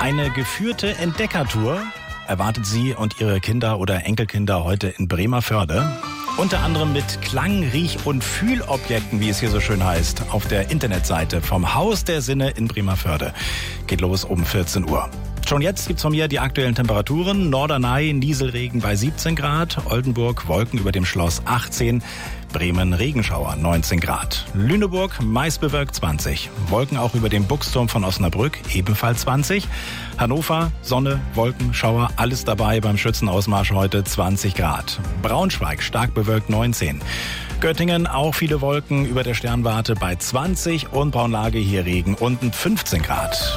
Eine geführte Entdeckertour erwartet Sie und Ihre Kinder oder Enkelkinder heute in Bremervörde. Unter anderem mit Klang-, Riech- und Fühlobjekten, wie es hier so schön heißt, auf der Internetseite vom Haus der Sinne in Bremervörde. Geht los um 14 Uhr. Schon jetzt gibt's von mir die aktuellen Temperaturen. Norderney, Nieselregen bei 17 Grad, Oldenburg, Wolken über dem Schloss 18, Bremen, Regenschauer 19 Grad, Lüneburg, meist bewölkt 20, Wolken auch über dem Buchsturm von Osnabrück, ebenfalls 20, Hannover, Sonne, Wolken, Schauer, alles dabei beim Schützenausmarsch heute 20 Grad, Braunschweig, stark bewölkt 19, Göttingen auch viele Wolken über der Sternwarte bei 20 und Braunlage hier Regen unten 15 Grad.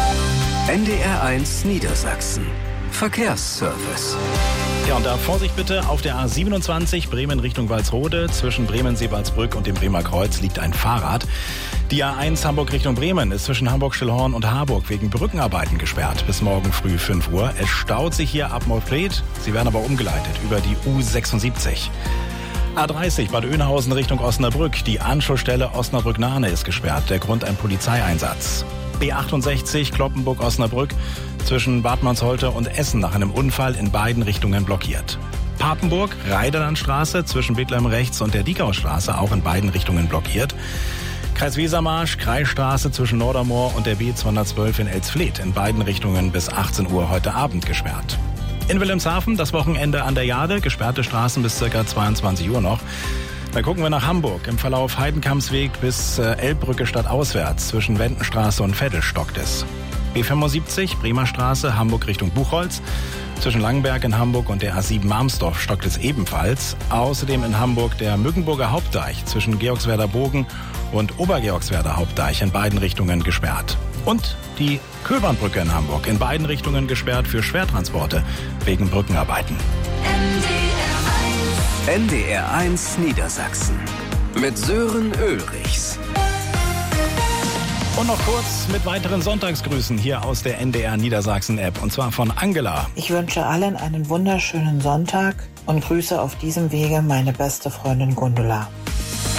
NDR1 Niedersachsen. Verkehrsservice. Ja, und da Vorsicht bitte, auf der A27 Bremen Richtung Walsrode. Zwischen Bremen-Seebaldsbrück und dem Bremer Kreuz liegt ein Fahrrad. Die A1 Hamburg Richtung Bremen ist zwischen Hamburg-Stillhorn und Harburg wegen Brückenarbeiten gesperrt bis morgen früh 5 Uhr. Es staut sich hier ab Moorfleet. Sie werden aber umgeleitet über die U76. A30 Bad Oeynhausen Richtung Osnabrück. Die Anschlussstelle Osnabrück-Nahne ist gesperrt. Der Grund ein Polizeieinsatz. B68 Kloppenburg-Osnabrück zwischen Bad Mansholte und Essen nach einem Unfall in beiden Richtungen blockiert. Papenburg, Reiderlandstraße zwischen Bethlehem rechts und der Diekaustraße auch in beiden Richtungen blockiert. Kreis Wesermarsch, Kreisstraße zwischen Nordermoor und der B212 in Elsfleth in beiden Richtungen bis 18 Uhr heute Abend gesperrt. In Wilhelmshaven das Wochenende an der Jade, gesperrte Straßen bis ca. 22 Uhr noch. Dann gucken wir nach Hamburg. Im Verlauf Heidenkampsweg bis Elbbrücke stadtauswärts zwischen Wendenstraße und Veddel stockt es. B75 Bremer Straße, Hamburg Richtung Buchholz. Zwischen Langenberg in Hamburg und der A7 Marmsdorf stockt es ebenfalls. Außerdem in Hamburg der Mückenburger Hauptdeich zwischen Georgswerder Bogen und Obergeorgswerder Hauptdeich in beiden Richtungen gesperrt. Und die Köbernbrücke in Hamburg in beiden Richtungen gesperrt für Schwertransporte wegen Brückenarbeiten. NDR1 Niedersachsen mit Sören Ulrichs. Und noch kurz mit weiteren Sonntagsgrüßen hier aus der NDR Niedersachsen App und zwar von Angela. Ich wünsche allen einen wunderschönen Sonntag und grüße auf diesem Wege meine beste Freundin Gundula.